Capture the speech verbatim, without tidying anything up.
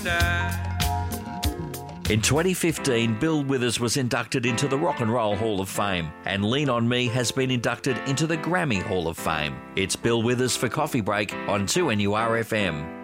In twenty fifteen, Bill Withers was inducted into the Rock and Roll Hall of Fame, and Lean On Me has been inducted into the Grammy Hall of Fame. It's Bill Withers for Coffee Break on two N U R F M.